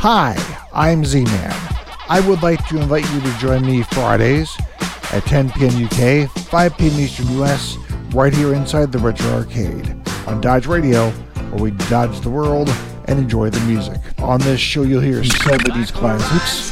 Hi, I'm Z-Man. I would like to invite you to join me Fridays at 10 p.m. UK, 5 p.m. Eastern US, right here inside the Retro Arcade on Dodge Radio, where we dodge the world and enjoy the music. On this show, you'll hear 70s classics,